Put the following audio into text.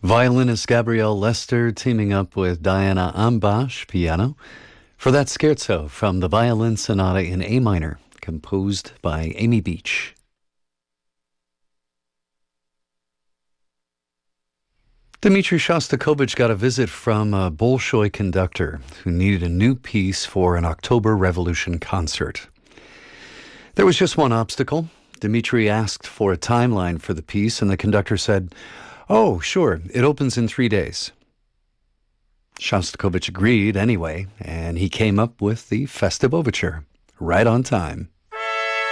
Violinist Gabrielle Lester teaming up with Diana Ambash, piano, for that scherzo from the Violin Sonata in A minor, composed by Amy Beach. Dmitri Shostakovich got a visit from a Bolshoi conductor who needed a new piece for an October Revolution concert. There was just one obstacle. Dmitri asked for a timeline for the piece, and the conductor said, "Oh, sure, it opens in 3 days." Shostakovich agreed anyway, and he came up with the festive overture, right on time.